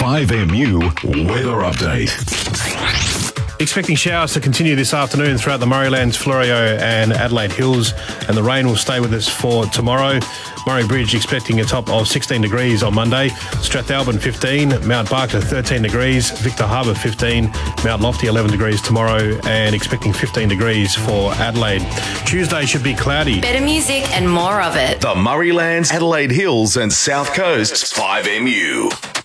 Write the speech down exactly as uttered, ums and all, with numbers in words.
five M U weather update. Expecting showers to continue this afternoon throughout the Murraylands, Florio and Adelaide Hills, and the rain will stay with us for tomorrow. Murray Bridge expecting a top of sixteen degrees on Monday, Strathalbyn fifteen, Mount Barker thirteen degrees, Victor Harbour fifteen, Mount Lofty eleven degrees tomorrow, and expecting fifteen degrees for Adelaide. Tuesday should be cloudy. Better music and more of it. The Murraylands, Adelaide Hills and South Coast's five M U.